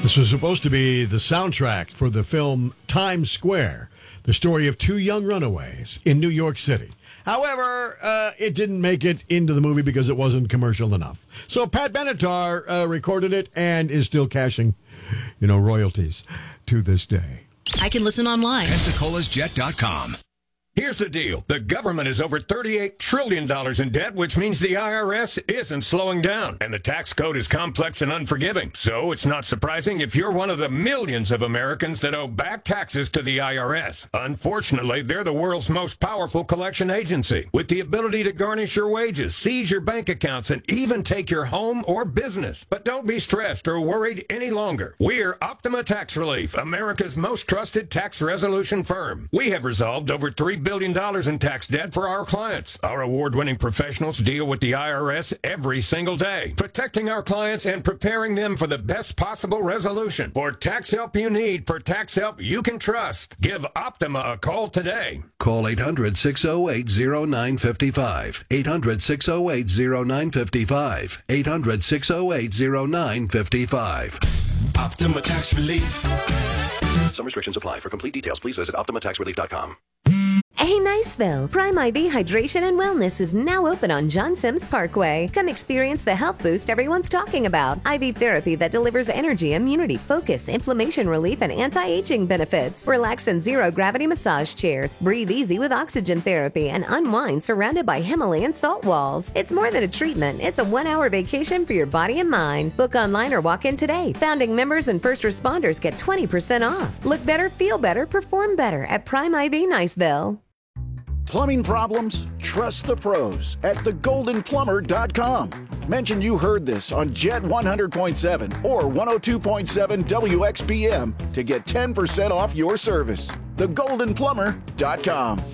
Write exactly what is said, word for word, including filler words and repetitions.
This was supposed to be the soundtrack for the film Times Square, the story of two young runaways in New York City. However, uh, it didn't make it into the movie because it wasn't commercial enough. So Pat Benatar uh, recorded it and is still cashing, you know, royalties to this day. I can listen online. Pensacola's Jet dot com. Here's the deal. The government is over thirty-eight trillion dollars in debt, which means the I R S isn't slowing down. And the tax code is complex and unforgiving. So it's not surprising if you're one of the millions of Americans that owe back taxes to the I R S. Unfortunately, they're the world's most powerful collection agency, with the ability to garnish your wages, seize your bank accounts, and even take your home or business. But don't be stressed or worried any longer. We're Optima Tax Relief, America's most trusted tax resolution firm. We have resolved over three billion dollars in tax debt for our clients. Our award-winning professionals deal with the I R S every single day, protecting our clients and preparing them for the best possible resolution. For tax help you need, for tax help you can trust, give Optima a call today. Call eight hundred, six oh eight, oh nine five five. eight hundred, six oh eight, oh nine five five. eight hundred, six oh eight, oh nine five five. Optima Tax Relief. Some restrictions apply. For complete details, please visit optima tax relief dot com. Hey, Niceville! Prime I V Hydration and Wellness is now open on John Sims Parkway. Come experience the health boost everyone's talking about. I V therapy that delivers energy, immunity, focus, inflammation relief, and anti-aging benefits. Relax in zero-gravity massage chairs. Breathe easy with oxygen therapy and unwind surrounded by Himalayan salt walls. It's more than a treatment. It's a one-hour vacation for your body and mind. Book online or walk in today. Founding members and first responders get twenty percent off. Look better, feel better, perform better at Prime I V Niceville. Plumbing problems? Trust the pros at the golden plumber dot com. Mention you heard this on Jet one hundred point seven or one oh two point seven W X P M to get ten percent off your service. the golden plumber dot com.